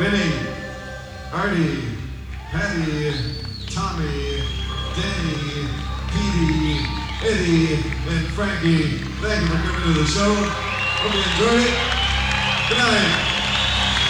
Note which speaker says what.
Speaker 1: Vinny, Artie, Patty, Tommy, Danny, Petey, Eddie, and Frankie. Thank you for coming to the show. Hope you enjoyed it. Good night.